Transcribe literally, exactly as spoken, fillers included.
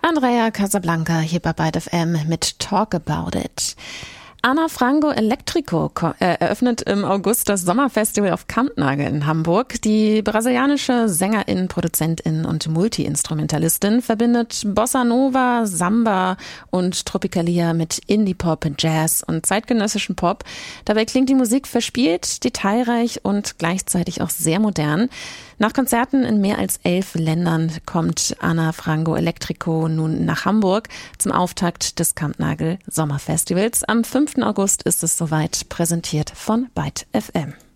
Andrea Casablanca hier bei Byte F M mit Talk About It. Ana Frango Electrico eröffnet im August das Sommerfestival auf Kampnagel in Hamburg. Die brasilianische Sängerin, Produzentin und Multi-Instrumentalistin verbindet Bossa Nova, Samba und Tropicalia mit Indie-Pop, Jazz und zeitgenössischen Pop. Dabei klingt die Musik verspielt, detailreich und gleichzeitig auch sehr modern. Nach Konzerten in mehr als elf Ländern kommt Ana Frango Electrico nun nach Hamburg zum Auftakt des Kampnagel Sommerfestivals. Am fünften August ist es soweit, präsentiert von Byte F M.